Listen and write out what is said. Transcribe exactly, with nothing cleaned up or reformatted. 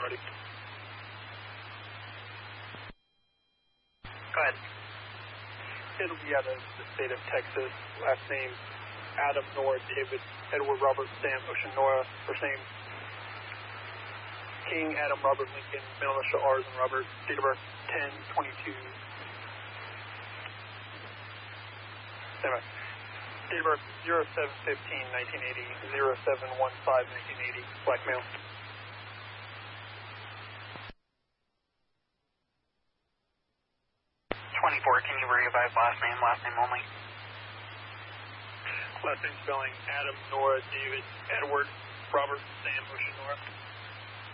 ready. Go ahead. It'll be out of the state of Texas. Last name, Adam, Nora, David, Edward, Robert, Sam, Ocean, Nora. First name, King, Adam, Robert, Lincoln, middle initial R's and Robert. Date of birth, ten twenty-two. Anyway, date of birth, zero seven fifteen nineteen eighty, zero seven fifteen nineteen eighty, black male. twenty-four, can you revise last name, last name only? Last name spelling Adam, Nora, David, Edward, Robert, Sam, Ocean, Nora.